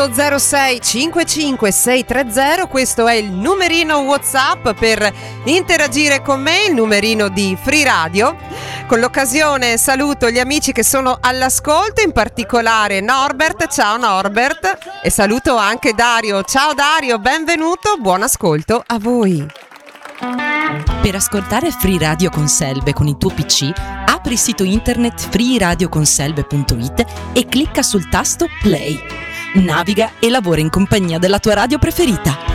06 55 630, questo è il numerino WhatsApp per interagire con me, il numerino di Free Radio. Con l'occasione saluto gli amici che sono all'ascolto, in particolare Norbert, ciao Norbert, e saluto anche Dario, ciao Dario, benvenuto, buon ascolto a voi. Per ascoltare Free Radio Conselve con il tuo PC, apri il sito internet freeradioconselve.it e clicca sul tasto Play. Naviga e lavora in compagnia della tua radio preferita.